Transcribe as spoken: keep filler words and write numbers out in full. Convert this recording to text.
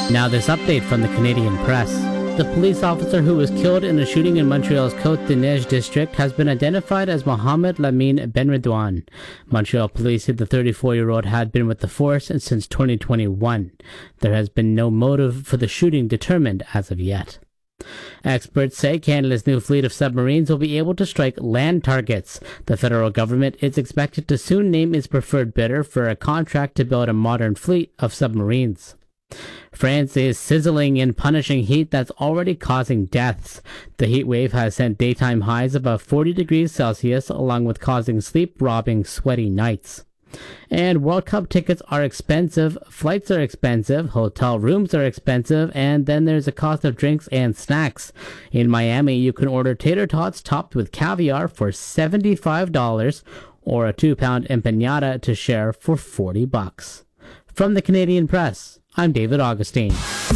Now this update from the Canadian Press. The police officer who was killed in a shooting in Montreal's Côte-des-Neiges district has been identified as Mohamed Lamine Benredouane. Montreal police said the thirty-four-year-old had been with the force since twenty twenty-one. There has been no motive for the shooting determined as of yet. Experts say Canada's new fleet of submarines will be able to strike land targets. The federal government is expected to soon name its preferred bidder for a contract to build a modern fleet of submarines. France is sizzling in punishing heat that's already causing deaths. The heat wave has sent daytime highs above forty degrees Celsius, along with causing sleep-robbing, sweaty nights. And World Cup tickets are expensive, flights are expensive, hotel rooms are expensive, and then there's the cost of drinks and snacks. In Miami, you can order tater tots topped with caviar for seventy-five dollars or a two-pound empanada to share for forty bucks. From the Canadian Press, I'm David Augustine.